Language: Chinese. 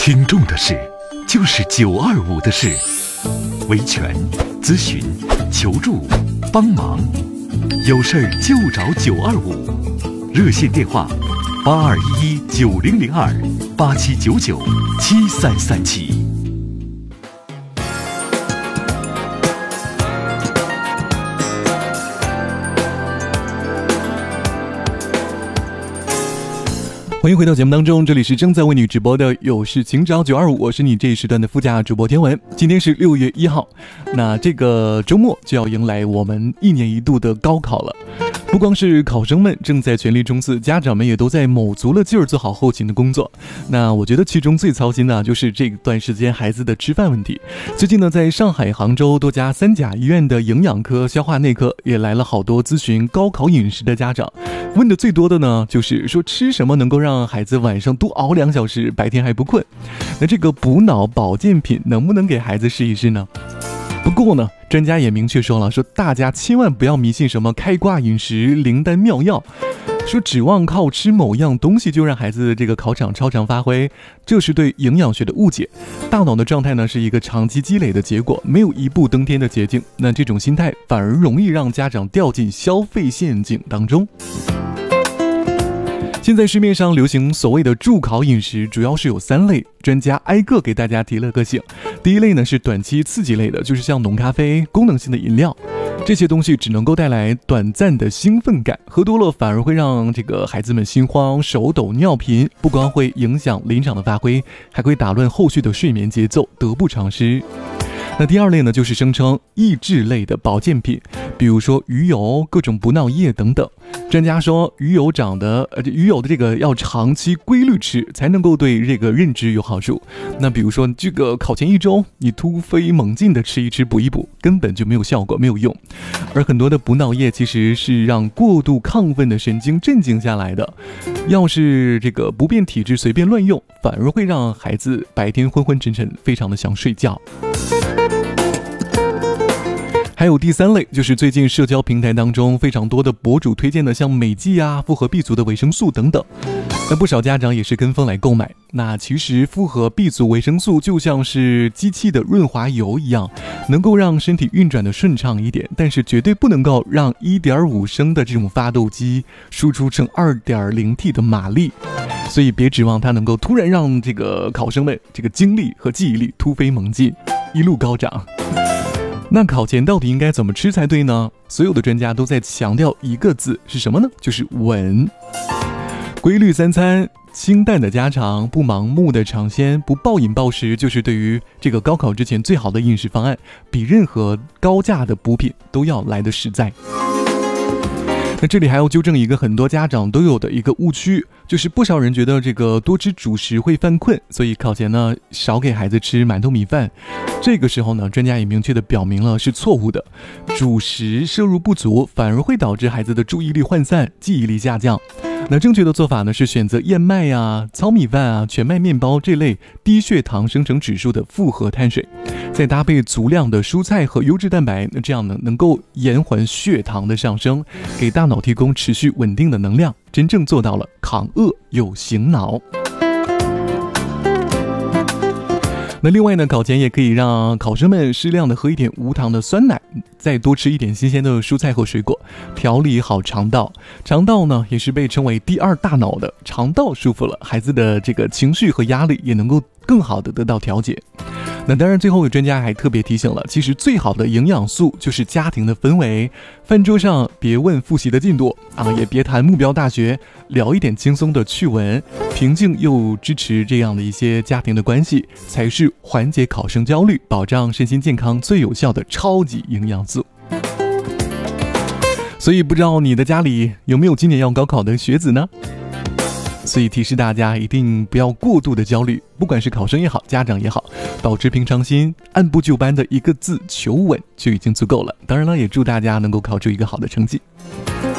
听众的事，就是925的事。维权、咨询、求助、帮忙，有事儿就找925。热线电话：8211-9002-8799-7337。 欢迎回到节目当中，这里是正在为你直播的有事请找925，我是你这一时段的副驾主播天文。今天是6月1号，那这个周末就要迎来我们1年1度的高考了。不光是考生们正在全力冲刺，家长们也都在卯足了劲儿做好后勤的工作。那我觉得其中最操心的就是这段时间孩子的吃饭问题。最近呢，在上海、杭州多家3甲医院的营养科、消化内科也来了好多咨询高考饮食的家长。问的最多的呢，就是说吃什么能够让孩子晚上多熬2小时，白天还不困。那这个补脑保健品能不能给孩子试一试呢？不过呢，专家也明确说了，说大家千万不要迷信什么开挂饮食、灵丹妙药，说指望靠吃某样东西就让孩子这个考场超常发挥，这是对营养学的误解。大脑的状态呢，是一个长期积累的结果，没有一步登天的捷径。那这种心态反而容易让家长掉进消费陷阱当中。现在市面上流行所谓的助考饮食，主要是有3类，专家挨个给大家提了个醒。第一类呢是短期刺激类的，就是像浓咖啡、功能性的饮料，这些东西只能够带来短暂的兴奋感，喝多了反而会让这个孩子们心慌、手抖、尿频，不光会影响临场的发挥，还会打乱后续的睡眠节奏，得不偿失。那第二类呢，就是声称益智类的保健品，比如说鱼油、各种补脑液等等。专家说，鱼油的这个要长期规律吃，才能够对这个认知有好处。那比如说这个考前1周，你突飞猛进的吃一吃、补一补，根本就没有效果，没有用。而很多的补脑液其实是让过度亢奋的神经镇静下来的。要是这个不变体质随便乱用，反而会让孩子白天昏昏沉沉，非常的想睡觉。还有第3类，就是最近社交平台当中非常多的博主推荐的，像美肌啊、复合 B 族的维生素等等。那不少家长也是跟风来购买。那其实复合 B 族维生素就像是机器的润滑油一样，能够让身体运转的顺畅一点，但是绝对不能够让 1.5 升的这种发动机输出成 2.0T 的马力。所以别指望它能够突然让这个考生们这个精力和记忆力突飞猛进，一路高涨。那考前到底应该怎么吃才对呢？所有的专家都在强调一个字，是什么呢？就是稳。规律3餐，清淡的家常，不盲目的尝鲜，不暴饮暴食，就是对于这个高考之前最好的饮食方案，比任何高价的补品都要来得实在。那这里还要纠正一个很多家长都有的一个误区，就是不少人觉得这个多吃主食会犯困，所以考前呢少给孩子吃馒头米饭。这个时候呢，专家也明确的表明了是错误的，主食摄入不足反而会导致孩子的注意力涣散、记忆力下降。那正确的做法呢是选择燕麦啊、糙米饭啊、全麦面包这类低血糖生成指数的复合碳水，再搭配足量的蔬菜和优质蛋白，那这样呢能够延缓血糖的上升，给大脑提供持续稳定的能量，真正做到了抗饿又醒脑。那另外呢，考前也可以让考生们适量的喝一点无糖的酸奶，再多吃一点新鲜的蔬菜和水果，调理好肠道。肠道呢也是被称为第2大脑的，肠道舒服了，孩子的这个情绪和压力也能够更好的得到调节。那当然最后有专家还特别提醒了，其实最好的营养素就是家庭的氛围，饭桌上别问复习的进度啊，也别谈目标大学，聊一点轻松的趣闻，平静又支持这样的一些家庭的关系，才是缓解考生焦虑、保障身心健康最有效的超级营养素。所以不知道你的家里有没有今年要高考的学子呢？所以提示大家一定不要过度的焦虑，不管是考生也好，家长也好，保持平常心，按部就班的一个字求稳就已经足够了。当然了，也祝大家能够考出一个好的成绩。